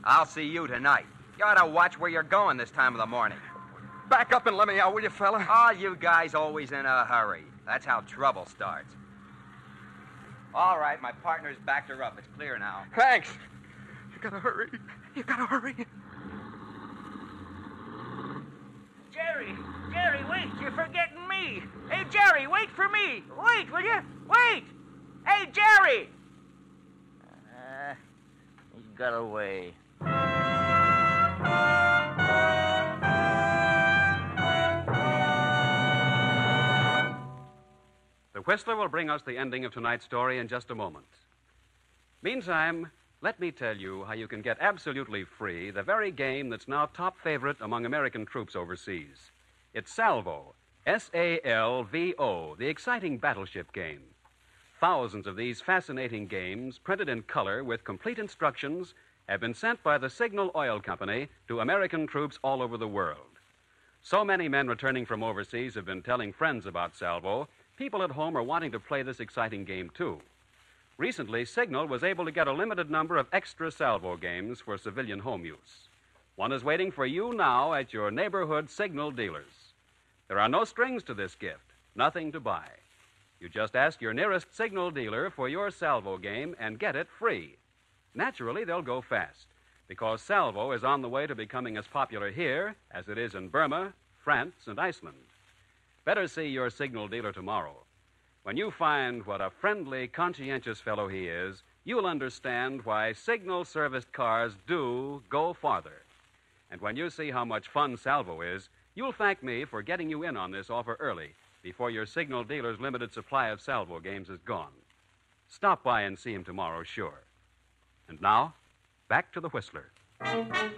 I'll see you tonight. You ought to watch where you're going this time of the morning. Back up and let me out, will you, fella? Oh, you guys always in a hurry. That's how trouble starts. All right, my partner's backed her up. It's clear now. Thanks. You gotta hurry. You gotta hurry. Jerry, wait. You're forgetting me. Hey, Jerry, wait for me. Wait, will you? Wait. Hey, Jerry. He got away. The Whistler will bring us the ending of tonight's story in just a moment. Meantime, let me tell you how you can get absolutely free the very game that's now top favorite among American troops overseas. It's Salvo, S-A-L-V-O, the exciting battleship game. Thousands of these fascinating games, printed in color with complete instructions, have been sent by the Signal Oil Company to American troops all over the world. So many men returning from overseas have been telling friends about Salvo, people at home are wanting to play this exciting game, too. Recently, Signal was able to get a limited number of extra Salvo games for civilian home use. One is waiting for you now at your neighborhood Signal dealers. There are no strings to this gift, nothing to buy. You just ask your nearest Signal dealer for your Salvo game and get it free. Naturally, they'll go fast, because Salvo is on the way to becoming as popular here as it is in Burma, France, and Iceland. Better see your Signal dealer tomorrow. When you find what a friendly, conscientious fellow he is, you'll understand why Signal-serviced cars do go farther. And when you see how much fun Salvo is, you'll thank me for getting you in on this offer early, before your Signal dealer's limited supply of Salvo games is gone. Stop by and see him tomorrow, sure. And now, back to the Whistler.